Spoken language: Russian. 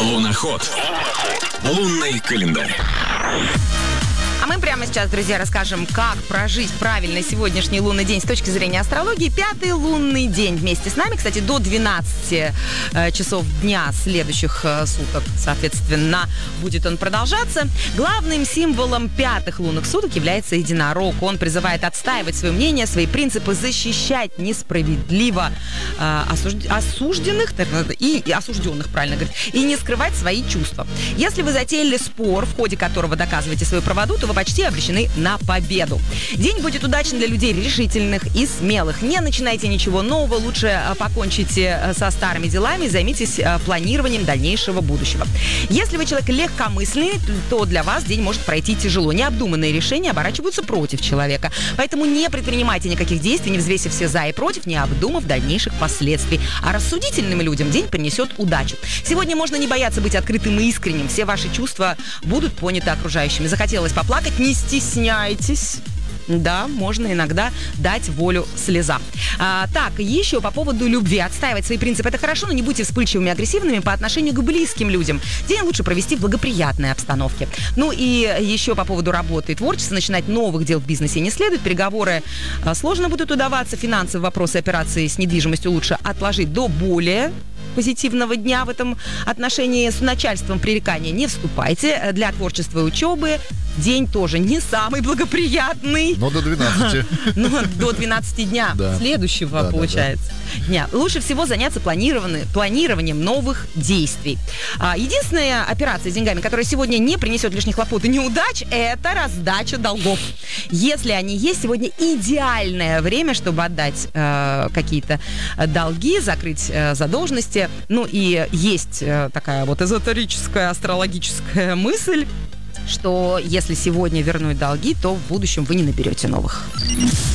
Луноход. Лунный календарь. А мы прямо сейчас, друзья, расскажем, как прожить правильно сегодняшний лунный день с точки зрения астрологии. 5-й лунный день вместе с нами. Кстати, до 12 часов дня следующих суток, соответственно, будет он продолжаться. Главным символом 5-х лунных суток является единорог. Он призывает отстаивать свое мнение, свои принципы, защищать несправедливо осужденных и осужденных, правильно говорить, и не скрывать свои чувства. Если вы затеяли спор, в ходе которого доказываете свою правоту, то вы почти обречены на победу. День будет удачен для людей решительных и смелых. Не начинайте ничего нового, лучше покончите со старыми делами и займитесь планированием дальнейшего будущего. Если вы человек легкомысленный, то для вас день может пройти тяжело. Необдуманные решения оборачиваются против человека. Поэтому не предпринимайте никаких действий, не взвесив все за и против, не обдумав дальнейших последствий. А рассудительным людям день принесет удачу. Сегодня можно не бояться быть открытым и искренним. Все ваши чувства будут поняты окружающими. Захотелось поплакать? Не стесняйтесь. Да, можно иногда дать волю слезам. Так, еще по поводу любви. Отстаивать свои принципы — это хорошо, но не будьте вспыльчивыми и агрессивными по отношению к близким людям. День лучше провести в благоприятной обстановке. Ну и еще по поводу работы и творчества. Начинать новых дел в бизнесе не следует. Переговоры сложно будут удаваться. Финансовые вопросы, операции с недвижимостью лучше отложить до более позитивного дня в этом отношении. С начальством пререкания не вступайте. Для творчества и учебы день тоже не самый благоприятный. Но до 12. Ну, до 12 дня следующего, получается, дня. Лучше всего заняться планированием новых действий. Единственная операция с деньгами, которая сегодня не принесет лишних хлопот и неудач, это раздача долгов. Если они есть, сегодня идеальное время, чтобы отдать какие-то долги, закрыть задолженности. Ну и есть такая вот эзотерическая, астрологическая мысль, что если сегодня вернуть долги, то в будущем вы не наберете новых.